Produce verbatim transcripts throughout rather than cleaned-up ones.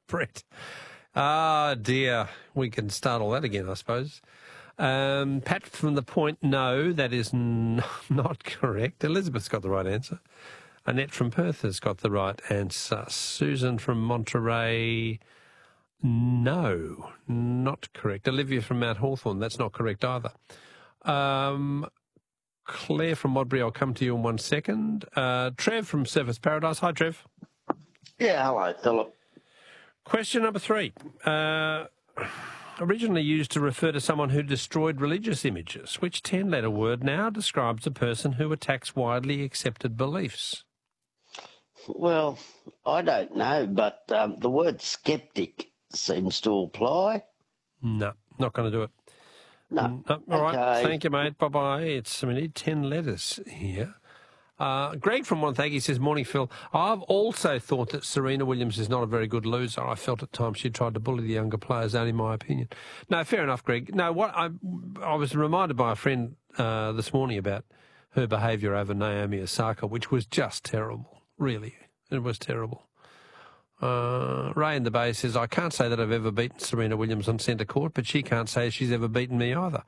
Brett. Ah, dear. We can start all that again, I suppose. Um, Pat from the Point, no, that is n- not correct. Elizabeth's got the right answer. Annette from Perth has got the right answer. Susan from Monterey, no, not correct. Olivia from Mount Hawthorn, that's not correct either. Um, Claire from Modbury, I'll come to you in one second. Uh, Trev from Surfers Paradise. Hi, Trev. Yeah, hello, Philip. Question number three. Uh, originally used to refer to someone who destroyed religious images, which ten-letter word now describes a person who attacks widely accepted beliefs? Well, I don't know, but um, the word skeptic seems to apply. No, not going to do it. No. no all okay. right, thank you, mate. Bye-bye. It's, we need ten letters here. Uh, Greg from Wonthaggi says, morning, Phil. I've also thought that Serena Williams is not a very good loser. I felt at times she tried to bully the younger players, only my opinion. No, fair enough, Greg. No, what I, I was reminded by a friend uh, this morning about her behaviour over Naomi Osaka, which was just terrible, really. It was terrible. Uh, Ray in the Bay says, I can't say that I've ever beaten Serena Williams on centre court, but she can't say she's ever beaten me either.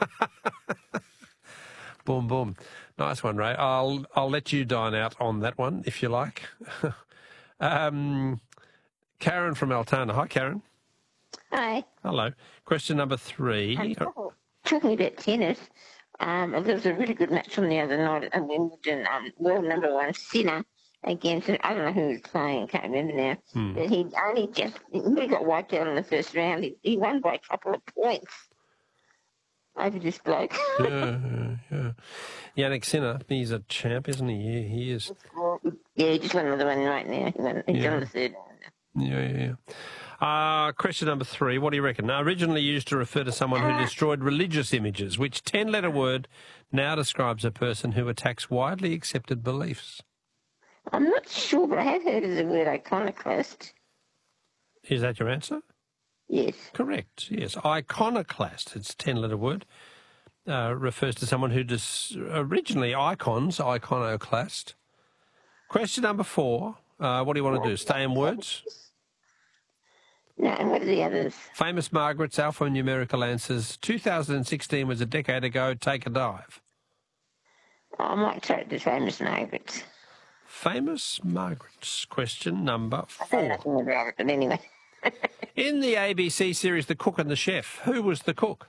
Boom, boom. Nice one, Ray. I'll I'll let you dine out on that one, if you like. um, Karen from Altana. Hi, Karen. Hi. Hello. Question number three. Um, talking, talking about tennis, um, there was a really good match on the other night at Wimbledon. Um, world number one, Sinner, against, I don't know who was playing, can't remember now. Hmm. But he only just, he got wiped out in the first round. He, he won by a couple of points over this bloke. yeah, yeah, yeah. Yannick Sinner, he's a champ, isn't he? He, he is. Yeah, he just won another one right now. He won, he's Yeah. on the third round. Yeah, yeah, yeah. Uh, question number three. What do you reckon? Now, originally used to refer to someone who destroyed religious images, which ten-letter word now describes a person who attacks widely accepted beliefs. I'm not sure, but I have heard of the word iconoclast. Is that your answer? Yes. Correct, yes. Iconoclast, it's a ten-letter word, uh, refers to someone who dis- originally icons, iconoclast. Question number four. Uh, what do you want to do? Stay in words? No, and what are the others? Famous Margaret's alphanumerical answers. two thousand sixteen was a decade ago. Take a dive. Oh, I might try the famous Margaret's. Famous Margaret's. Question number I don't know four. nothing about it, but anyway. In the A B C series The Cook and the Chef, who was the cook?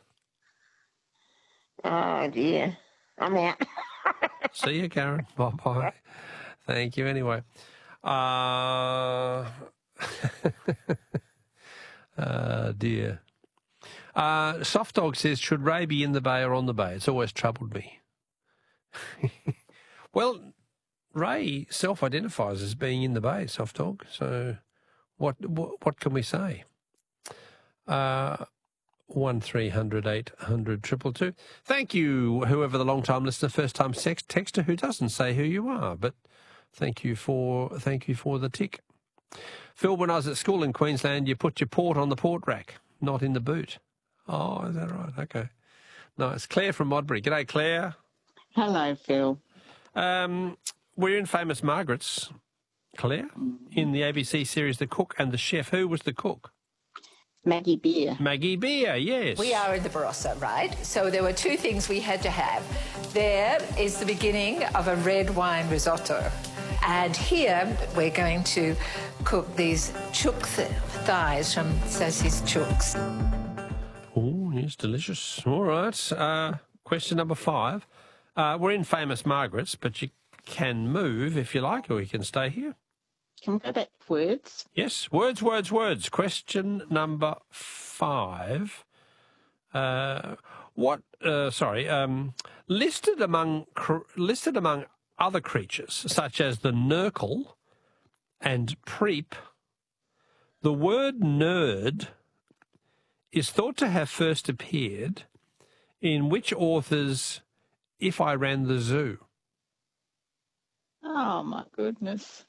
Oh, dear. I'm out. See you, Karen. Bye-bye. Thank you anyway. Uh, uh, dear. Uh, Soft Dog says, should Ray be in the bay or on the bay? It's always troubled me. Well, Ray self-identifies as being in the bay, Soft Dog. So what what, what can we say? Uh, one three hundred eight hundred triple two. Thank you, whoever the long-time listener, first-time sex texter who doesn't say who you are, but thank you for thank you for the tick. Phil, when I was at school in Queensland, you put your port on the port rack, not in the boot. Oh, is that right? Okay. Nice. Claire from Modbury. G'day, Claire. Hello, Phil. Um, we're in Famous Margaret's, Claire, in the A B C series The Cook and the Chef. Who was the cook? Maggie Beer. Maggie Beer, yes. We are in the Barossa, right? So there were two things we had to have. There is the beginning of a red wine risotto. And here we're going to cook these chook th- thighs from Sassy's Chooks. Oh, yes, delicious. All right. Uh, question number five. Uh, we're in Famous Margaret's, but you can move if you like, or you can stay here. Can we go back to words? Yes, words, words, words. Question number five. Uh, what? Uh, sorry. Um, listed among cr- listed among other creatures, such as the nurgle and preep, the word nerd is thought to have first appeared in which author's If I Ran the Zoo? Oh, my goodness.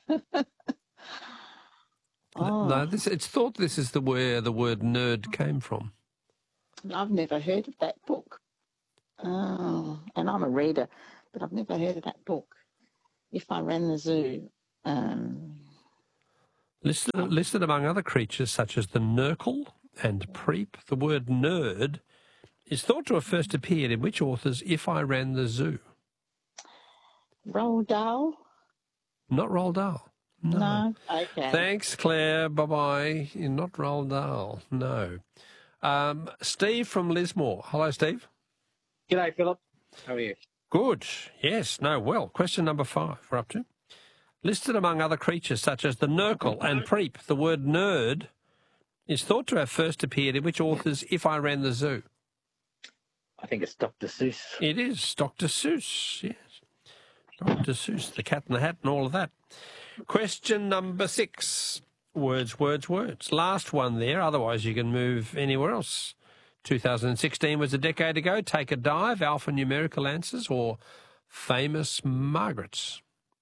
oh, No, this, it's thought this is the where the word nerd came from. I've never heard of that book. Oh, and I'm a reader, but I've never heard of that book. If I Ran the Zoo. Um, Listed, listed among other creatures such as the nurgle and preep, the word nerd is thought to have first appeared in which author's If I Ran the Zoo? Roald Dahl? Not Roald Dahl. No. No? Okay. Thanks, Claire. Bye-bye. You're not Roald Dahl. No. Um, Steve from Lismore. Hello, Steve. G'day, Philip. How are you? Good. Yes. No. Well, question number five we're up to. Listed among other creatures such as the nurgle and preep, the word nerd is thought to have first appeared in which author's If I Ran the Zoo? I think it's Doctor Seuss. It is Doctor Seuss, yes. Doctor Seuss, the Cat in the Hat and all of that. Question number six. Words, words, words. Last one there, otherwise you can move anywhere else. two thousand sixteen was a decade ago. Take a dive, alphanumerical answers, or famous Margarets?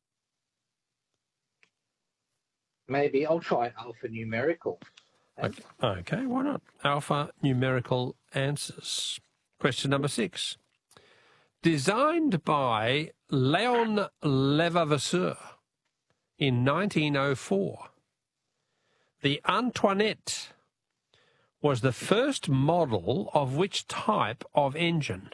Maybe I'll try alphanumerical. Okay, okay, why not? Alphanumerical answers. Question number six. Designed by Léon Levavasseur in nineteen oh four, the Antoinette was the first model of which type of engine?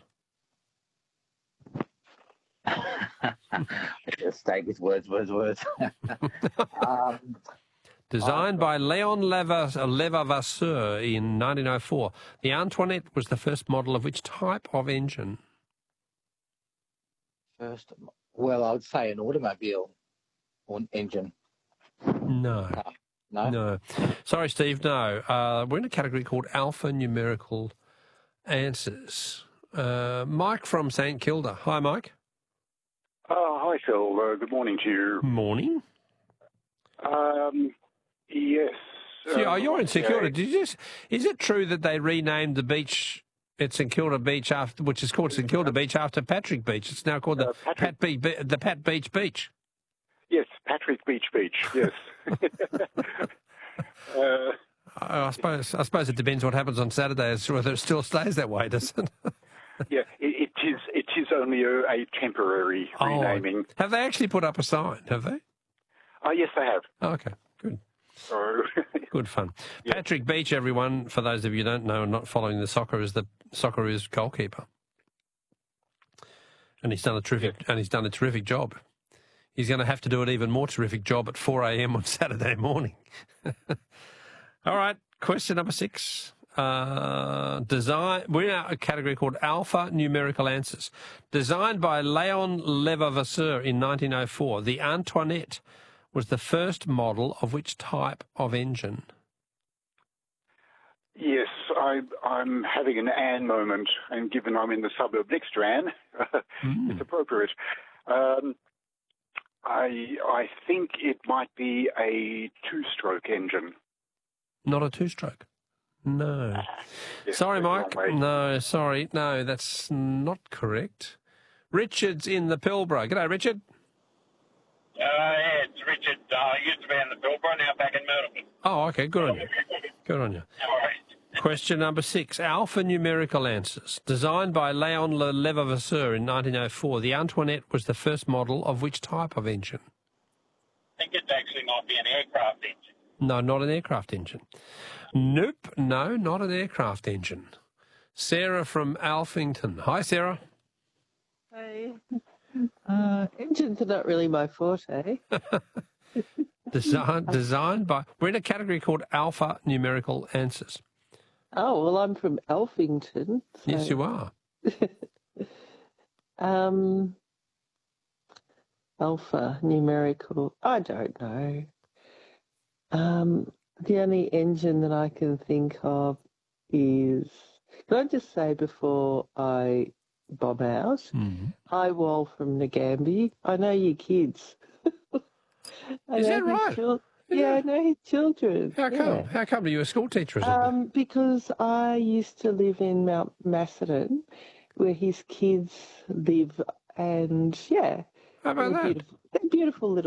Just stay with words, words, words. um, Designed by Léon Levavasseur in nineteen oh four, the Antoinette was the first model of which type of engine? First, well, I would say an automobile or an engine. No. No? No. Sorry, Steve, no. Uh, we're in a category called alphanumerical answers. Uh, Mike from St Kilda. Hi, Mike. Oh, hi, Phil. Uh, good morning to you. Morning. Um, yes. So, uh, oh, you're in St Kilda. okay. Did you just, is it true that they renamed the beach at St Kilda Beach, after, which is called St Kilda Beach, after Patrick Beach? It's now called the Uh, Patrick- Pat, Be- Be- the Pat Beach Beach. Yes, Patrick Beach Beach, yes. uh, I suppose I suppose it depends what happens on Saturday as to whether it still stays that way, does it? yeah, it, it is It is only a, a temporary renaming. Oh, have they actually put up a sign, have they? Oh, yes, they have. Oh, okay, good. So, Good fun. Yeah. Patrick Beach, everyone, for those of you who don't know and not following the soccer, is the Socceroos goalkeeper. And he's done a terrific and he's done a terrific job. He's going to have to do an even more terrific job at four a.m. on Saturday morning. All right, question number six. Uh, design. We're in a category called Alpha Numerical Answers. Designed by Léon Levavasseur in nineteen oh four, the Antoinette was the first model of which type of engine? yes, I, I'm having an Anne moment, and given I'm in the suburb next to Anne, Mm. it's appropriate. Um, I, I think it might be a two-stroke engine. Not a two-stroke. No. Yes, Sorry, there's Mike. one way. No, sorry. No, that's not correct. Richard's in the Pilbara. G'day, Richard. Uh, yeah, it's Richard. Uh, I used to be in the Pilbara, now back in Myrtleford. Oh, okay. Good on you. Good on you. All right. Question number six. Alphanumerical answers. Designed by Léon Le Levavasseur in nineteen oh four, the Antoinette was the first model of which type of engine? I think it actually might be an aircraft engine. No, not an aircraft engine. Nope. No, not an aircraft engine. Sarah from Alphington. Hi, Sarah. Hey. Uh, engines are not really my forte. Design, designed by... We're in a category called Alpha Numerical Answers. Oh, well, I'm from Alphington. So, Yes, you are. um, alpha, numerical, I don't know. Um, the only engine that I can think of is... Can I just say before I bob out, Mm-hmm. hi, Wall from Nagambie. I know your kids. I Is know that his right? chil- Yeah. yeah, I know his children. How come? Yeah. How come? Are you a school teacher or something? Um, because I used to live in Mount Macedon, where his kids live, and yeah, How about they're that? beautiful, they're beautiful little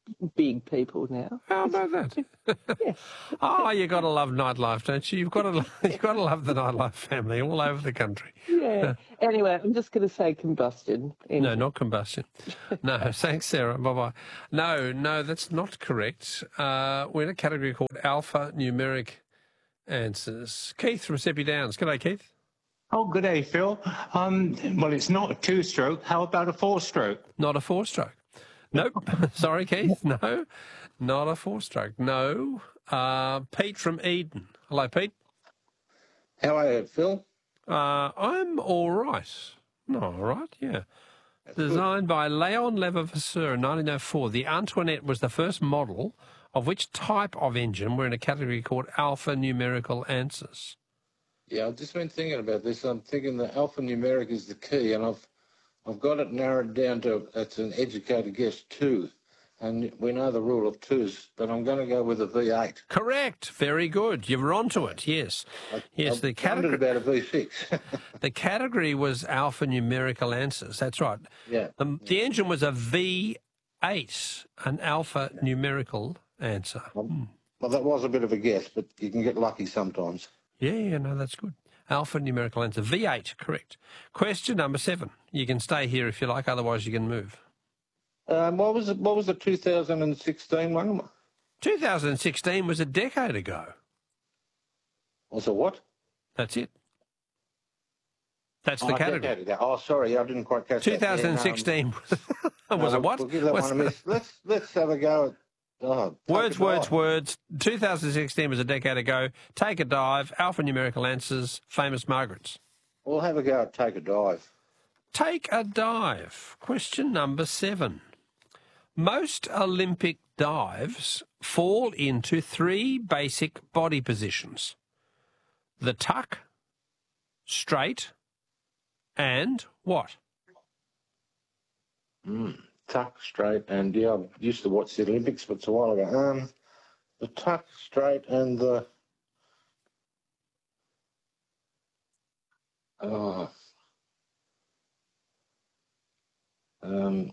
big people now. How about that? Yes. Oh, you got to love nightlife, don't you? You've got to, you've got to love the nightlife family all over the country. Yeah. Anyway, I'm just going to say combustion. No, not combustion. No, thanks, Sarah. Bye-bye. No, no, that's not correct. Uh, we're in a category called alphanumeric answers. Keith from Seppi Downs. G'day, Keith. Oh, good day, Phil. Um, well, it's not a two-stroke. How about a four-stroke? Not a four-stroke. Nope. Sorry, Keith. No, not a four-stroke. No. Uh, Pete from Eden. Hello, Pete. How are you, Phil? Uh, I'm all right. No, all right, yeah. That's Designed good. by Leon Levavasseur in nineteen oh four, the Antoinette was the first model of which type of engine. We're in a category called alphanumerical answers. Yeah, I've just been thinking about this. I'm thinking that alphanumeric is the key, and I've I've got it narrowed down to it's an educated guess two, and we know the rule of twos, but I'm going to go with a V eight. Correct. Very good. You're onto it. Yes. I, yes. I've the category about a V six. The category was alphanumerical answers. That's right. Yeah. The, the engine was a V eight, an alphanumerical answer. Well, hmm. well, that was a bit of a guess, but you can get lucky sometimes. Yeah, yeah, no, that's good. Alphanumerical answer. V eight, correct. Question number seven. You can stay here if you like, otherwise you can move. Um, what was it, what was the two thousand sixteen one? two thousand sixteen was a decade ago. Was it what? That's it. That's oh, the category. Decade ago. Oh, sorry, I didn't quite catch twenty sixteen that. Yeah, no, was no, it what? We'll give that was one a miss. Let's, let's have a go at... Oh, words, words, words. two thousand sixteen was a decade ago. Take a dive. Alphanumerical answers. Famous Margarets. We'll have a go at take a dive. Take a dive. Question number seven. Most Olympic dives fall into three basic body positions. The tuck, straight, and what? Mm. Tuck, straight, and yeah, I used to watch the Olympics, but it's a while ago. Um, the tuck, straight, and the oh, um,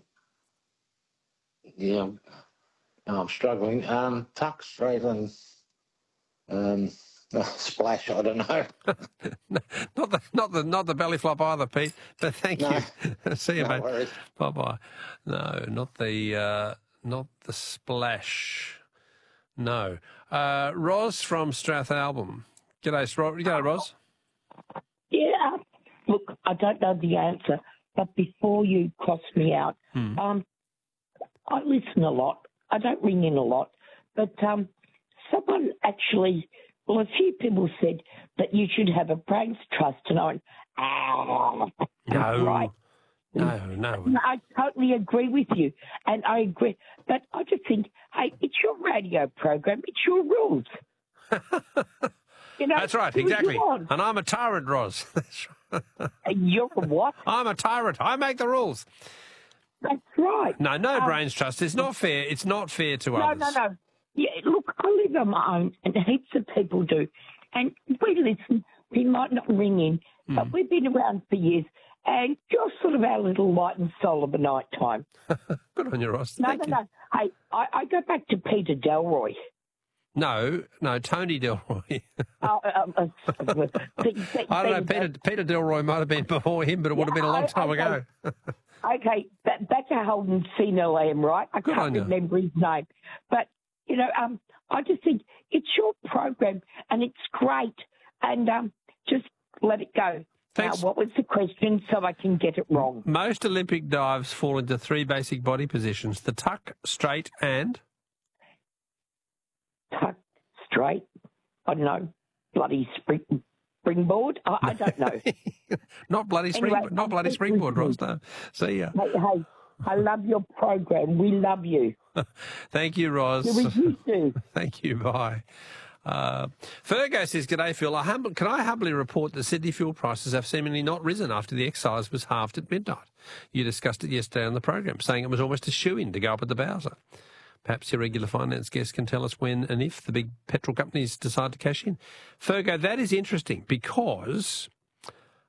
yeah, no, I'm struggling. Um, tuck, straight, and um, oh, splash. I don't know. not the not the not the belly flop either, Pete. But thank no. you. See you, no mate. Worries. Bye bye. No, not the uh, not the splash. No. Uh, Ros from Strathalbyn. G'day, Ros. G'day, Ros. Yeah. Look, I don't know the answer, but before you cross me out, hmm. um, I listen a lot. I don't ring in a lot, but um, someone actually. Well, a few people said that you should have a brains trust, and I went, ah, no, right. No, no. I totally agree with you, and I agree. But I just think, hey, it's your radio program. It's your rules. You know, that's right, exactly. And I'm a tyrant, Ros. You're a what? I'm a tyrant. I make the rules. That's right. No, no um, brains trust. It's not fair. It's not fair to no, others. No, no, no. Yeah, look, I live on my own, and heaps of people do. And we listen. We might not ring in, mm. but we've been around for years, and you're sort of our little light and soul of the night time. Good on you, Ross. No, Thank no, you. no. Hey, I, I go back to Peter Delroy. No, no, Tony Delroy. oh, um, uh, the, the, I don't know, Peter, Peter Delroy might have been before him, but it would have been a long time okay. ago. Okay, back, back to Holden Senior Lamb, right? I Good can't remember his name. But, you know, um, I just think it's your program and it's great. And um, just let it go. Thanks. Now, what was the question so I can get it wrong? Most Olympic dives fall into three basic body positions. The tuck, straight, and? Tuck, straight, I don't know, bloody spring, springboard? I, I don't know. not bloody spring, anyway, not bloody springboard, Ross. No. See ya. Hey, hey, I love your program. We love you. Thank you, Roz. You too. Thank you. Bye. Uh, Fergo says, "G'day, Phil. I hum- can I humbly report that Sydney fuel prices have seemingly not risen after the excise was halved at midnight? You discussed it yesterday on the program, saying it was almost a shoo-in to go up at the Bowser. Perhaps your regular finance guest can tell us when and if the big petrol companies decide to cash in." Fergo, that is interesting because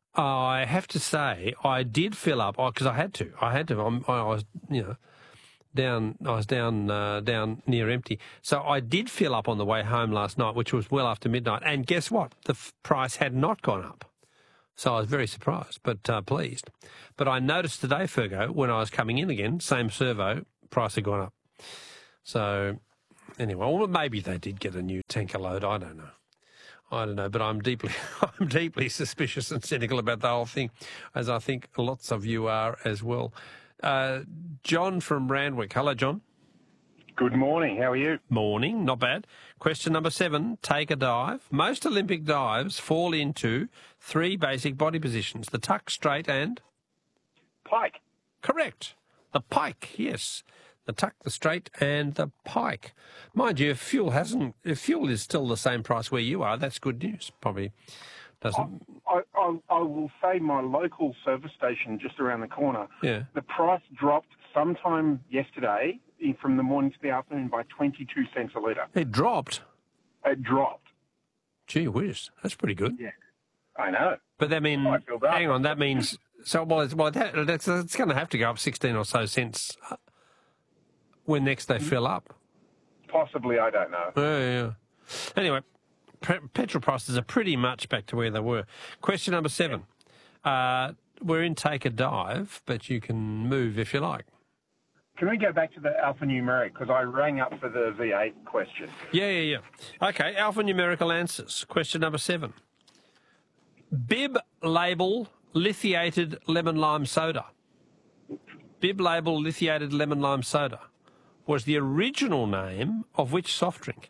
I have to say I did fill up because I had to. I had to. I'm, I was, you know, down. I was down uh, down near empty. So I did fill up on the way home last night, which was well after midnight. And guess what? The f- price had not gone up. So I was very surprised, but uh, pleased. But I noticed today, Fergo, when I was coming in again, same servo, price had gone up. So anyway, well, maybe they did get a new tanker load. I don't know. I don't know, but I'm deeply, I'm deeply suspicious and cynical about the whole thing, as I think lots of you are as well. Uh, John from Randwick. Hello, John. Good morning. How are you? Morning. Not bad. Question number seven. Take a dive. Most Olympic dives fall into three basic body positions: the tuck, straight, and pike. Correct. The pike. Yes. The tuck, the straight, and the pike. Mind you, if fuel hasn't, if fuel is still the same price where you are, that's good news. Probably doesn't. I, I, I will say my local service station just around the corner. Yeah. The price dropped sometime yesterday, in, from the morning to the afternoon, by twenty-two cents a litre. It dropped. It dropped. Gee whiz, that's pretty good. Yeah, I know. But that means, I feel bad. hang on, that means so. Well, it's, well, that, that's it's going to have to go up sixteen or so cents when next they fill up. Possibly, I don't know. Yeah, yeah. Anyway, pe- petrol prices are pretty much back to where they were. Question number seven. Uh, we're in Take a Dive, but you can move if you like. Can we go back to the alphanumeric? Because I rang up for the V eight question. Yeah, yeah, yeah. Okay, alphanumerical answers. Question number seven. Bib label lithiated lemon lime soda. Bib label lithiated lemon lime soda was the original name of which soft drink?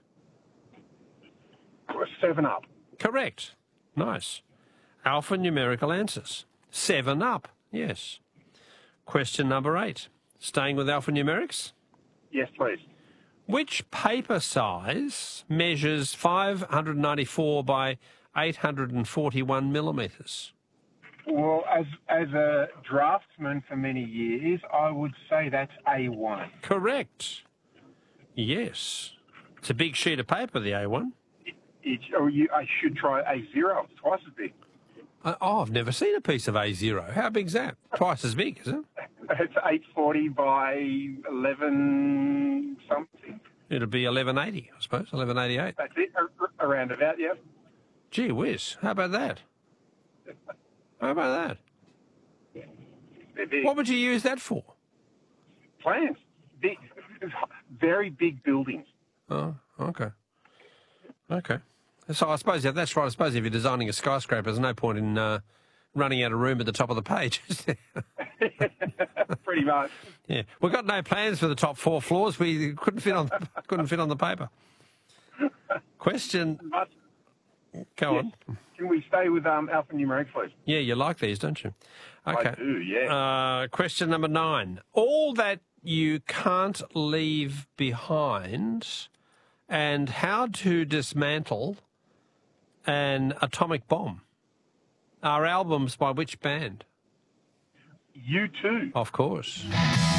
Seven Up. Correct. Nice. Alphanumerical answers. Seven Up. Yes. Question number eight. Staying with alphanumerics? Yes, please. Which paper size measures five hundred ninety-four by eight hundred forty-one millimetres? Well, as as a draftsman for many years, I would say that's A one. Correct. Yes. It's a big sheet of paper, the A one. It, it, or you, I should try A zero. It's twice as big. Uh, oh, I've never seen a piece of A zero. How big's that? Twice as big, is it? It's eight forty by eleven something. It'll be eleven eighty, I suppose, eleven eighty-eight. That's it, ar- around about, yeah. Gee whiz, how about that? How about that? They're big. What would you use that for? Plans. Big, very big buildings. Oh, okay. Okay. So I suppose, yeah, that's right. I suppose if you're designing a skyscraper, there's no point in uh, running out of room at the top of the page. Pretty much. Yeah, we've got no plans for the top four floors. We couldn't fit on couldn't fit on the paper. Question. But, Go yes. on. Can we stay with um, alphanumeric, please? Yeah, you like these, don't you? Okay. I do, yeah. Uh, question number nine. All that you can't leave behind, and how to dismantle an atomic bomb are albums by which band? U two. Of course.